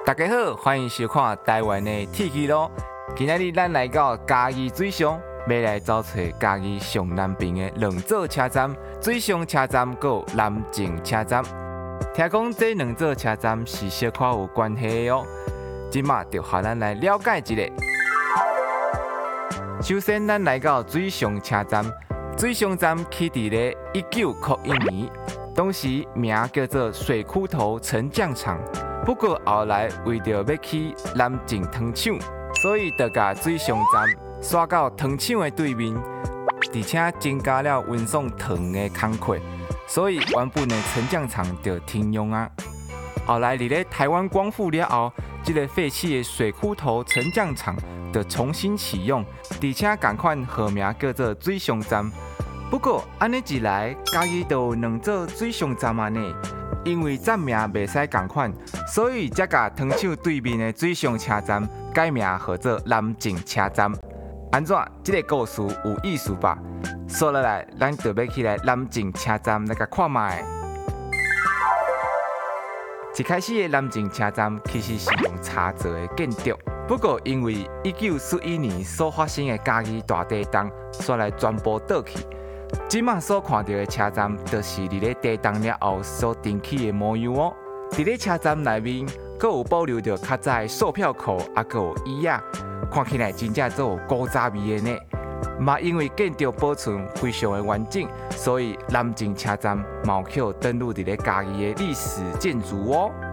大家好，欢迎收看台湾的铁骑路。今日咱来到嘉义水上，要来找找嘉义上南边的两座车站——水上车站和南靖车站。听讲这两座车站是小可有关系的哦。今麦就和咱来了解一下。首先，咱来到水上车站。水上站起伫咧1901年，当时名叫做水库头沉降场。不过后来为着要起南靖糖厂，所以就把水上站刷到糖厂的对面，而且增加了运送糖的工课，所以原本的沉降场就停用啊。后来伫咧台湾光复了后，这个废弃的水库头沉降场就重新启用，而且同款号名叫做水上站。不过安尼一来，嘉义就有两座水上站啊呢。因为站名袂使同款，所以才甲糖厂对面的水上车站改名号做南靖车站。安怎？这个故事有意思吧？说落来，咱就要起来南靖车站来甲看卖。一开始的南靖车站其实是用茶做的建筑，不过因为1941年所发生的嘉义大地震，煞来全部倒去。即马所看到的车站，就是伫咧地震了后所定起的模样哦。伫咧车站内面，阁有保留着较早的售票口，阁有椅仔，看起来真正做有古早味的呢。嘛，因为建筑保存非常的完整，所以南靖车站嘛有登录伫咧嘉义的历史建筑哦。